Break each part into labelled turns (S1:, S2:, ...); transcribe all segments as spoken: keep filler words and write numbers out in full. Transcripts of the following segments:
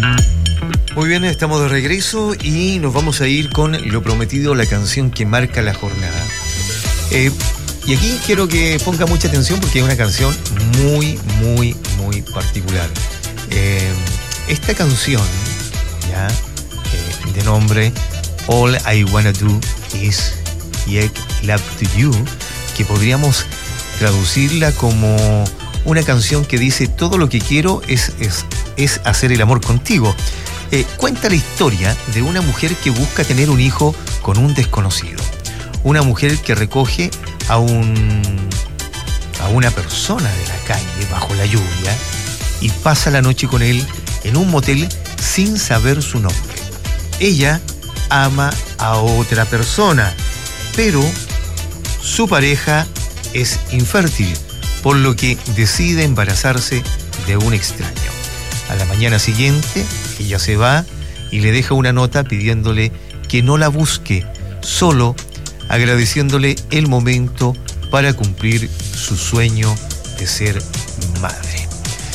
S1: Muy bien, estamos de regreso y nos vamos a ir con lo prometido, la canción que marca la jornada. Eh, y aquí quiero que ponga mucha atención porque es una canción muy, muy, muy particular. Eh, esta canción, ya, eh, de nombre All I Wanna Do Is Make Love to You, que podríamos traducirla como una canción que dice todo lo que quiero es, es, es hacer el amor contigo. Eh, cuenta la historia de una mujer que busca tener un hijo con un desconocido. Una mujer que recoge a un a una persona de la calle bajo la lluvia y pasa la noche con él en un motel sin saber su nombre. Ella ama a otra persona, pero su pareja es infértil, por lo que decide embarazarse de un extraño. A la mañana siguiente, ella se va y le deja una nota pidiéndole que no la busque, solo agradeciéndole el momento para cumplir su sueño de ser madre.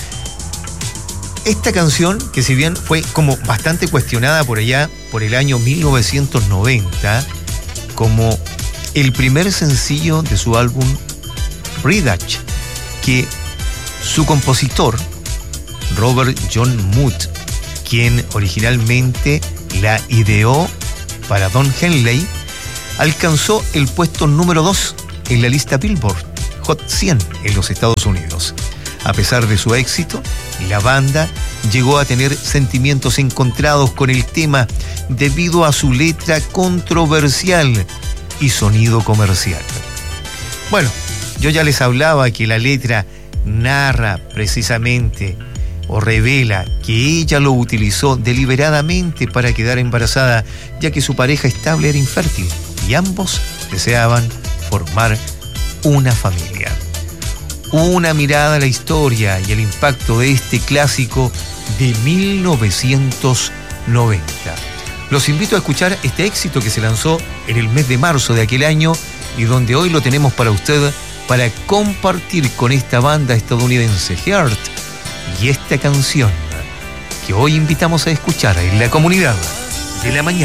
S1: Esta canción, que si bien fue como bastante cuestionada por allá, por el año mil novecientos noventa, como el primer sencillo de su álbum Bridge, que su compositor, Robert John Mood, quien originalmente la ideó para Don Henley, alcanzó el puesto número dos en la lista Billboard Hot cien en los Estados Unidos. A pesar de su éxito, la banda llegó a tener sentimientos encontrados con el tema debido a su letra controversial y sonido comercial. Bueno, yo ya les hablaba que la letra narra precisamente o revela que ella lo utilizó deliberadamente para quedar embarazada, ya que su pareja estable era infértil y ambos deseaban formar una familia. Una mirada a la historia y el impacto de este clásico de mil novecientos noventa. Los invito a escuchar este éxito que se lanzó en el mes de marzo de aquel año y donde hoy lo tenemos para usted para compartir con esta banda estadounidense Heart y esta canción que hoy invitamos a escuchar en la comunidad de la mañana.